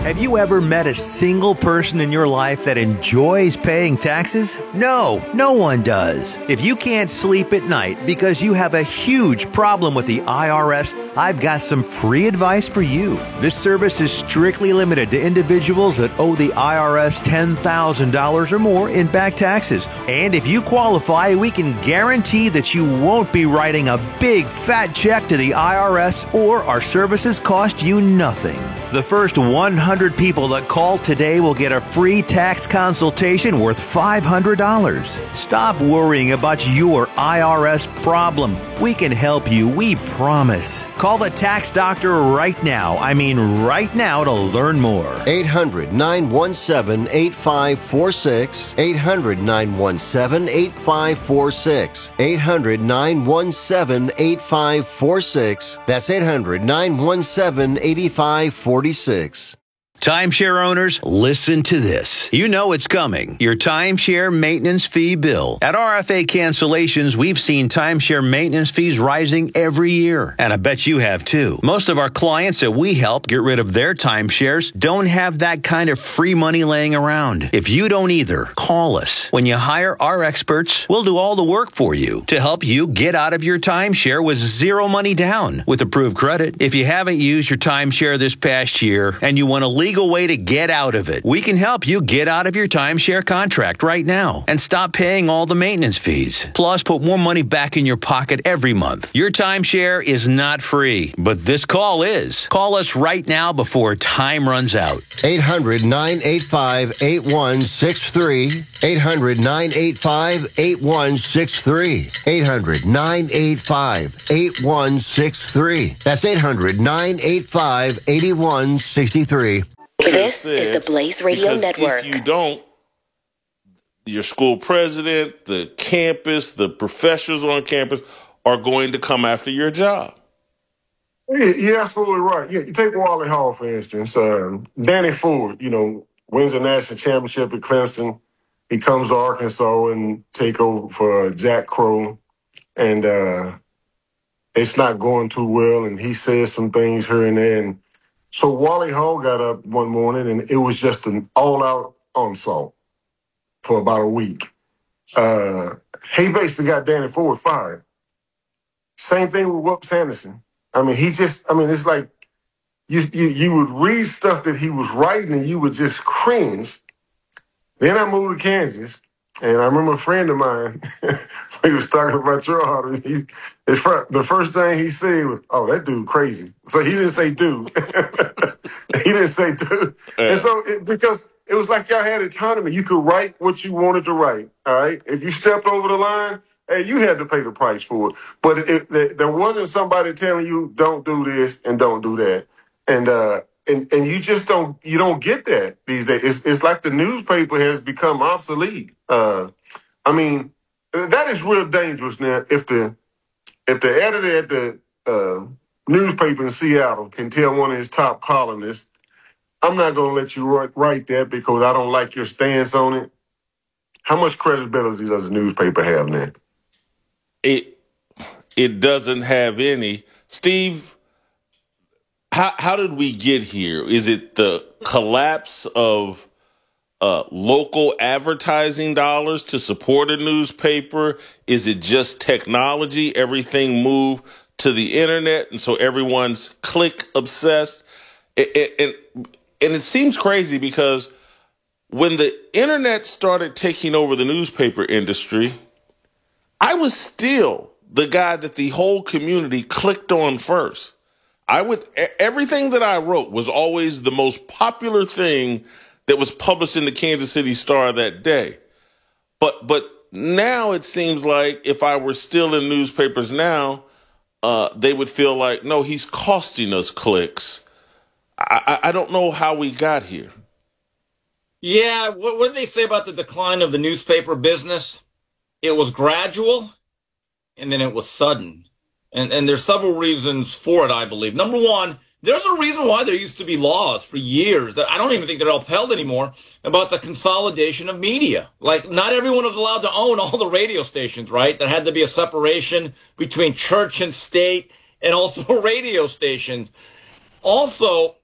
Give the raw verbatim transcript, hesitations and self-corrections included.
Have you ever met a single person in your life that enjoys paying taxes? No, no one does. If you can't sleep at night because you have a huge problem with the I R S, I've got some free advice for you. This service is strictly limited to individuals that owe the I R S ten thousand dollars or more in back taxes. And if you qualify, we can guarantee that you won't be writing a big fat check to the I R S, or our services cost you nothing. The first one hundred people that call today will get a free tax consultation worth five hundred dollars. Stop worrying about your I R S problem. We can help you, we promise. Call the tax doctor right now. I mean right now to learn more. eight hundred, nine one seven, eight five four six. eight hundred, nine one seven, eight five four six. eight hundred, nine one seven, eight five four six. That's eight hundred, nine one seven, eight five four six. Timeshare owners, listen to this. You know it's coming. Your timeshare maintenance fee bill. At R F A Cancellations, we've seen timeshare maintenance fees rising every year. And I bet you have too. Most of our clients that we help get rid of their timeshares don't have that kind of free money laying around. If you don't either, call us. When you hire our experts, we'll do all the work for you to help you get out of your timeshare with zero money down with approved credit. If you haven't used your timeshare this past year and you want to leave way to get out of it, we can help you get out of your timeshare contract right now and stop paying all the maintenance fees. Plus, put more money back in your pocket every month. Your timeshare is not free, but this call is. Call us right now before time runs out. eight hundred, nine eight five, eight one six three. eight hundred, nine eight five, eight one six three. eight hundred, nine eight five, eight one six three. That's eight hundred, nine eight five, eight one six three. This is the Blaze Radio Network. If you don't, your school president, the campus, the professors on campus are going to come after your job. Yeah, you're absolutely right. Yeah, you take Wally Hall, for instance. Um, Danny Ford, you know, wins a national championship at Clemson. He comes to Arkansas and take over for Jack Crow. And uh, it's not going too well. And he says some things here and there. And so Wally Hall got up one morning, and it was just an all-out onslaught for about a week. Uh, he basically got Danny Ford fired. Same thing with Whoop Sanderson. I mean, he just, I mean, it's like you, you you would read stuff that he was writing, and you would just cringe. Then I moved to Kansas, and I remember a friend of mine, he was talking about Charles Harder. He, his fir- the first thing he said was, "Oh, that dude crazy." So he didn't say dude. He didn't say dude. Yeah. And so it, because it was like y'all had autonomy. You could write what you wanted to write, all right? If you stepped over the line, hey, you had to pay the price for it. But it, it, there wasn't somebody telling you, don't do this and don't do that. And uh, and and you just don't, you don't get that these days. It's, it's like the newspaper has become obsolete. Uh, I mean, that is real dangerous now. If the if the editor at the uh, newspaper in Seattle can tell one of his top columnists, I'm not going to let you write, write that because I don't like your stance on it. How much credibility does the newspaper have now? It it doesn't have any. Steve, how how did we get here? Is it the collapse of uh, local advertising dollars to support a newspaper? Is it just technology? Everything moved to the internet, and so everyone's click obsessed. It, it, and and it seems crazy because when the internet started taking over the newspaper industry, I was still the guy that the whole community clicked on first. I would, everything that I wrote was always the most popular thing that was published in the Kansas City Star that day. But, but now it seems like if I were still in newspapers now, uh, they would feel like, no, he's costing us clicks. I, I, I don't know how we got here. Yeah, what, what did they say about the decline of the newspaper business? It was gradual, and then it was sudden. And and there's several reasons for it, I believe. Number one, there's a reason why there used to be laws for years that I don't even think they're upheld anymore about the consolidation of media. Like, not everyone was allowed to own all the radio stations, right? There had to be a separation between church and state and also radio stations. Also,